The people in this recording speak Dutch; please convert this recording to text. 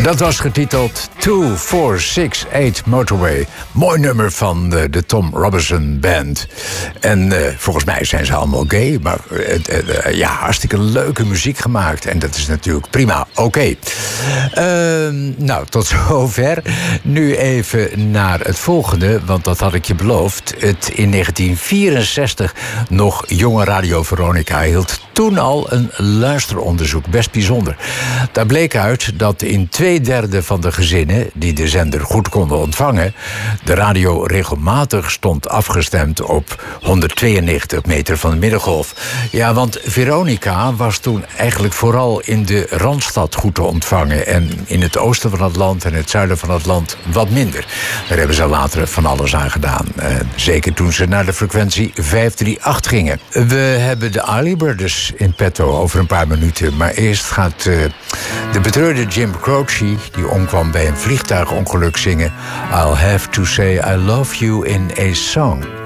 Dat was getiteld 2468 Motorway. Mooi nummer van de Tom Robinson Band. En volgens mij zijn ze allemaal gay. Maar hartstikke leuke muziek gemaakt. En dat is natuurlijk prima. Oké. Nou, tot zover. Nu even naar het volgende. Want dat had ik je beloofd. Het in 1964 nog jonge Radio Veronica hield toen al een luisteronderzoek. Best bijzonder. Daar bleek uit dat in 2/3 van de gezinnen die de zender goed konden ontvangen, de radio regelmatig stond afgestemd op 192 meter van de middengolf. Ja, want Veronica was toen eigenlijk vooral in de Randstad goed te ontvangen. En in het oosten van het land en het zuiden van het land wat minder. Daar hebben ze later van alles aan gedaan. Zeker toen ze naar de frequentie 538 gingen. We hebben de Isley Brothers in petto over een paar minuten. Maar eerst gaat de betreurde Jim Croce, die omkwam bij een vliegtuigongeluk, zingen I'll have to say I love you in a song.